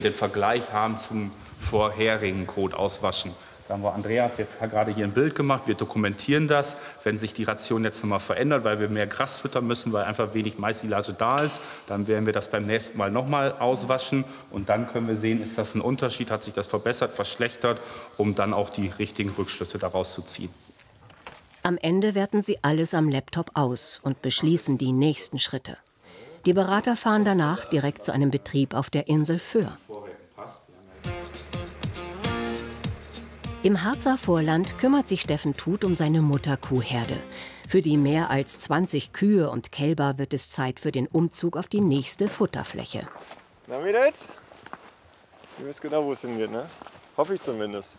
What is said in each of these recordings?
den Vergleich haben zum vorherigen Kotauswaschen. Da haben wir, Andrea hat jetzt gerade hier ein Bild gemacht, wir dokumentieren das. Wenn sich die Ration jetzt nochmal verändert, weil wir mehr Gras füttern müssen, weil einfach wenig Maissilage da ist, dann werden wir das beim nächsten Mal nochmal auswaschen und dann können wir sehen, ist das ein Unterschied, hat sich das verbessert, verschlechtert, um dann auch die richtigen Rückschlüsse daraus zu ziehen. Am Ende werten sie alles am Laptop aus und beschließen die nächsten Schritte. Die Berater fahren danach direkt zu einem Betrieb auf der Insel Föhr. Im Harzer Vorland kümmert sich Steffen Tuth um seine Mutterkuhherde. Für die mehr als 20 Kühe und Kälber wird es Zeit für den Umzug auf die nächste Futterfläche. Na, Mädels? Ihr wisst genau, wo es hingeht, ne? Hoffe ich zumindest.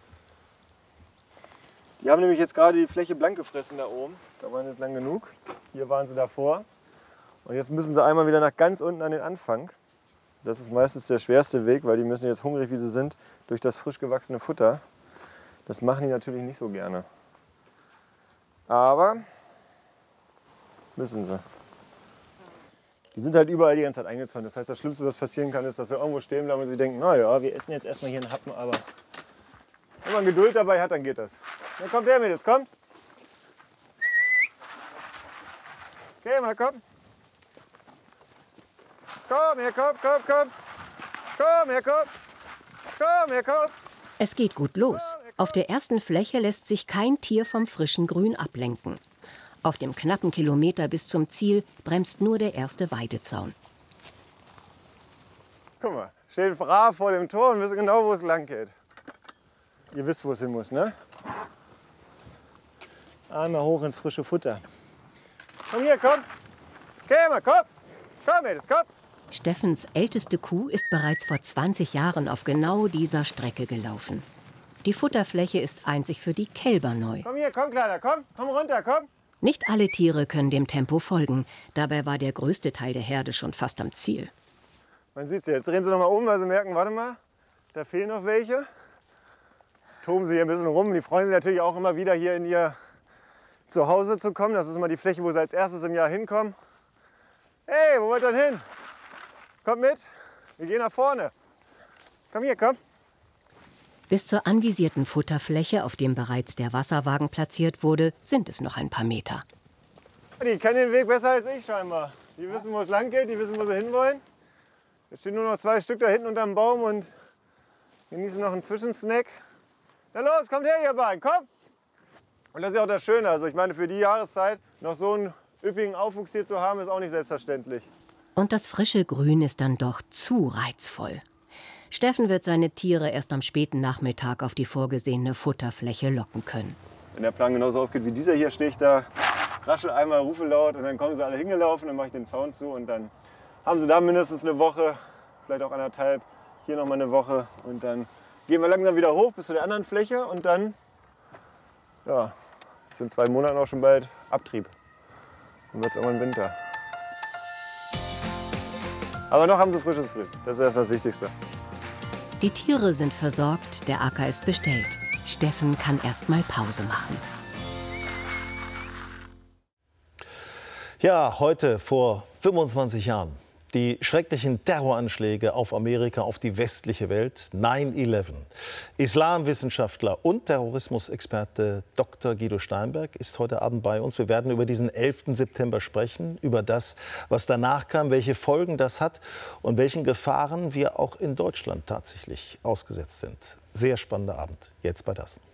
Die haben nämlich jetzt gerade die Fläche blank gefressen da oben. Da waren jetzt lang genug. Hier waren sie davor. Und jetzt müssen sie einmal wieder nach ganz unten an den Anfang. Das ist meistens der schwerste Weg, weil die müssen jetzt hungrig, wie sie sind, durch das frisch gewachsene Futter. Das machen die natürlich nicht so gerne. Aber müssen sie. Die sind halt überall die ganze Zeit eingezäunt. Das heißt, das Schlimmste, was passieren kann, ist, dass sie irgendwo stehen bleiben und sie denken, naja, wir essen jetzt erstmal hier einen Happen, aber wenn man Geduld dabei hat, dann geht das. Dann kommt der mit, jetzt kommt. Okay, mal komm. Komm her, komm, komm, komm. Komm her, komm. Komm her, komm. Es geht gut los. Auf der ersten Fläche lässt sich kein Tier vom frischen Grün ablenken. Auf dem knappen Kilometer bis zum Ziel bremst nur der erste Weidezaun. Guck mal, steht brav vor dem Tor und wissen genau, wo es lang geht. Ihr wisst, wo es hin muss, ne? Einmal hoch ins frische Futter. Komm hier, komm. Okay, mal, komm. Komm, Mädels, komm. Steffens älteste Kuh ist bereits vor 20 Jahren auf genau dieser Strecke gelaufen. Die Futterfläche ist einzig für die Kälber neu. Komm hier, komm, Kleiner, komm. Komm runter, komm. Nicht alle Tiere können dem Tempo folgen. Dabei war der größte Teil der Herde schon fast am Ziel. Man sieht sie. Jetzt drehen sie noch mal um, weil sie merken, warte mal, da fehlen noch welche. Jetzt toben sie hier ein bisschen rum. Die freuen sich natürlich auch immer wieder, hier in ihr Zuhause zu kommen. Das ist immer die Fläche, wo sie als erstes im Jahr hinkommen. Hey, wo wollt ihr denn hin? Kommt mit, wir gehen nach vorne. Komm hier, komm. Bis zur anvisierten Futterfläche, auf dem bereits der Wasserwagen platziert wurde, sind es noch ein paar Meter. Die kennen den Weg besser als ich scheinbar. Die wissen, wo es lang geht, die wissen, wo sie hinwollen. Es stehen nur noch 2 Stück da hinten unterm Baum und genießen noch einen Zwischensnack. Na los, kommt her, ihr beiden, komm! Und das ist ja auch das Schöne. Also ich meine, für die Jahreszeit noch so einen üppigen Aufwuchs hier zu haben, ist auch nicht selbstverständlich. Und das frische Grün ist dann doch zu reizvoll. Steffen wird seine Tiere erst am späten Nachmittag auf die vorgesehene Futterfläche locken können. Wenn der Plan genauso aufgeht wie dieser hier, stehe ich da, raschel einmal, rufe laut und dann kommen sie alle hingelaufen, dann mache ich den Zaun zu und dann haben sie da mindestens eine Woche, vielleicht auch 1,5, hier noch mal eine Woche und dann gehen wir langsam wieder hoch bis zu der anderen Fläche und dann, ja, ist in 2 Monaten auch schon bald Abtrieb. Dann wird es irgendwann Winter. Aber noch haben sie frisches Grün. Das ist erstmal das Wichtigste. Die Tiere sind versorgt, der Acker ist bestellt. Steffen kann erst mal Pause machen. Ja, heute vor 25 Jahren. Die schrecklichen Terroranschläge auf Amerika, auf die westliche Welt, 9/11. Islamwissenschaftler und Terrorismusexperte Dr. Guido Steinberg ist heute Abend bei uns. Wir werden über diesen 11. September sprechen, über das, was danach kam, welche Folgen das hat und welchen Gefahren wir auch in Deutschland tatsächlich ausgesetzt sind. Sehr spannender Abend. Jetzt bei das.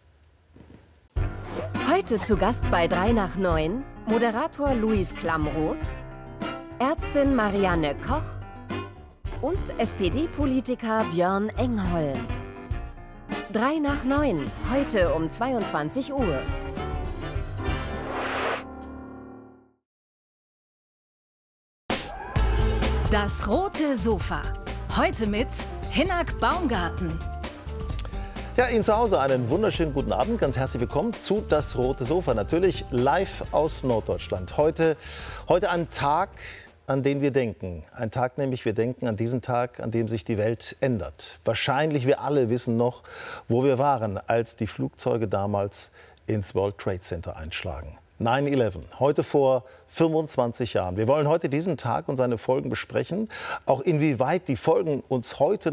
Heute zu Gast bei 3 nach 9 Moderator Luis Klamroth, Ärztin Marianne Koch und SPD-Politiker Björn Engholm. 3 nach 9, heute um 22 Uhr. Das rote Sofa. Heute mit Hinnerk Baumgarten. Ja, Ihnen zu Hause einen wunderschönen guten Abend. Ganz herzlich willkommen zu Das rote Sofa. Natürlich live aus Norddeutschland. Heute ein Tag, an den wir denken. Ein Tag nämlich, wir denken an diesen Tag, an dem sich die Welt ändert. Wahrscheinlich wir alle wissen noch, wo wir waren, als die Flugzeuge damals ins World Trade Center einschlagen. 9/11, heute vor 25 Jahren. Wir wollen heute diesen Tag und seine Folgen besprechen, auch inwieweit die Folgen uns heute